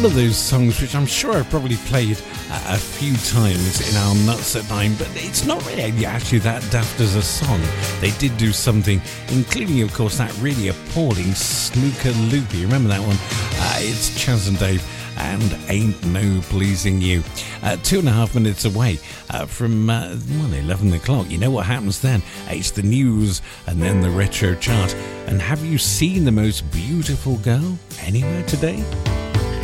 one of those songs which I'm sure I've probably played a few times in our Nuts at 9, but it's not really actually that daft as a song. They did do something, including, of course, that really appalling Snooker Loopy. Remember that one? It's Chaz and Dave and Ain't No Pleasing You. 2.5 minutes away from 11 o'clock. You know what happens then? It's the news and then the retro chart. And have you seen the most beautiful girl anywhere today?